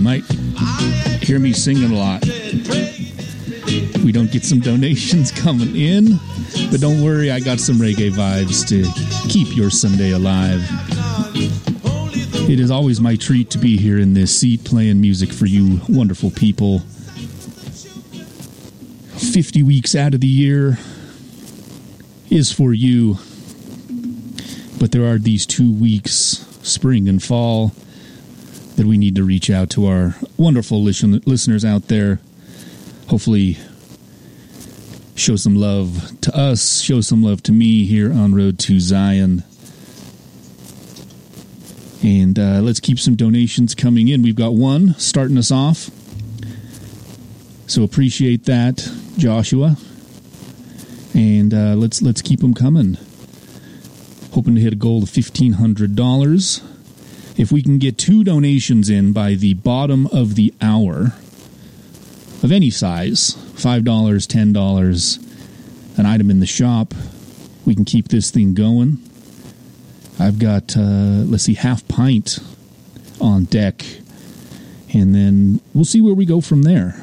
might hear me singing a lot. We don't get some donations coming in, but don't worry, I got some reggae vibes to keep your Sunday alive. It is always my treat to be here in this seat playing music for you wonderful people. 50 weeks out of the year is for you, but there are these 2 weeks, spring and fall, that we need to reach out to our wonderful listeners out there. Hopefully show some love to us, show some love to me here on Road to Zion. And let's keep some donations coming in. We've got one starting us off, so appreciate that, Joshua. And let's keep them coming. Hoping to hit a goal of $1,500. If we can get 2 donations in by the bottom of the hour, of any size, $5, $10, an item in the shop, we can keep this thing going. I've got, half pint on deck, and then we'll see where we go from there.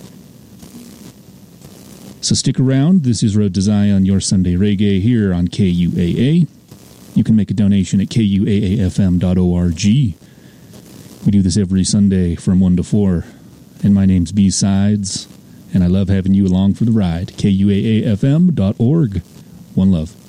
So stick around. This is Road to Zion, your Sunday reggae here on KUAA. You can make a donation at kuaafm.org. We do this every Sunday from 1 to 4. And my name's B-Sides, and I love having you along for the ride. KUAAFM.org. One love.